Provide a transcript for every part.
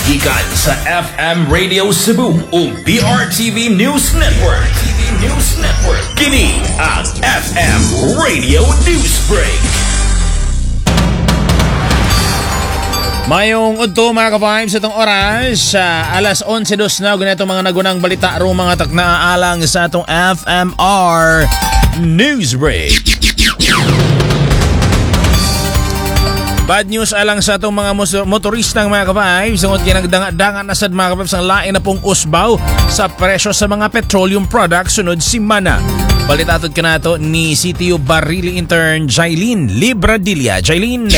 gikan sa FM Radio Cebu ug PRTV News Network. Kini ang FM Radio Newsbreak. Mayong udto mga ka-vibes itong oras alas 11:02 na ganito mga nagunang balita aron mga taknaalang sa atong FMR Newsbreak. Bad news alang sa atong mga motoristang mga ka-vibes tungod kinagdangan na sad mga ka-vibes ang lain na pong usbaw sa presyo sa mga petroleum products sunod simana. Balitatod ka na to ni CTO Barili Intern Jailin Libradilla. Jailin,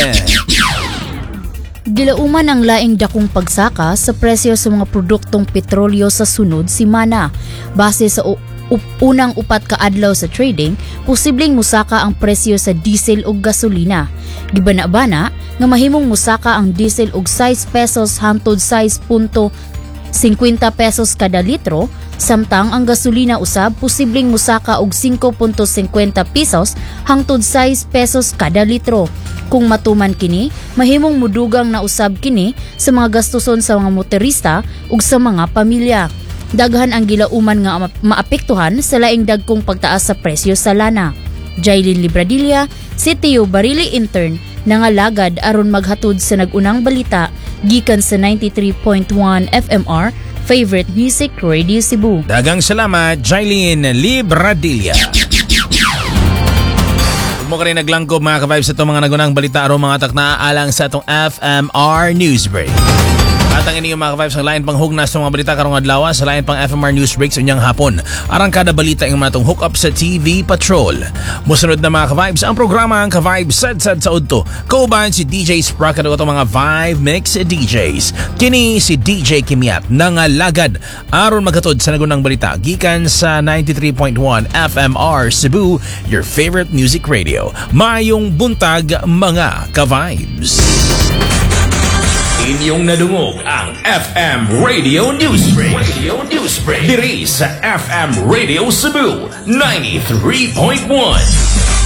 gilauman ang laing dakong pagsaka sa presyo sa mga produktong petrolyo sa sunod simana. Base sa unang upat ka adlaw sa trading, posibleng musaka ang presyo sa diesel ug gasolina. Gibana-bana nga mahimong musaka ang diesel og 6 pesos hangtod 6.50 pesos kada litro, samtang ang gasolina usab posibleng musaka og 5.50 pesos hangtod 6 pesos kada litro. Kung matuman kini, mahimong mudugang na usab kini sa mga gastuson sa mga motorista ug sa mga pamilya. Daghan ang gilauman nga maapektuhan sa laing dagkong pagtaas sa presyo sa lana. Jailin Libradilla, CTO Barili Intern, nangalagad aron maghatod sa nagunang balita gikan sa 93.1 FMR Favorite Music Radio Cebu. Dagang salamat Jailin Libradilla. Mo ka rin naglangkob mga ka-vibes sa itong mga nagunang balita aron mga taknaalang sa itong FMR Newsbreak. At ang inyong mga ka-vibes ang lain pang hugnas sa mga balita karong adlaw sa lain pang FMR Newsbreak sa inyong hapon. Arang kada balita yung mga itong hook up sa TV Patrol. Musunod na mga ka-vibes ang programa ang ka-vibes sad-sad sa udto. Kauban si DJ Sprocket o itong mga Vibe Mix DJs. Kini si DJ Kimiat nangalagad aron maghatod sa nagunang balita gikan sa 93.1 FMR Cebu, your favorite music radio. Mayong buntag mga ka-vibes. Inyong nadungog ang FM Radio Newsbreak. Diri sa FM Radio Cebu 93.1.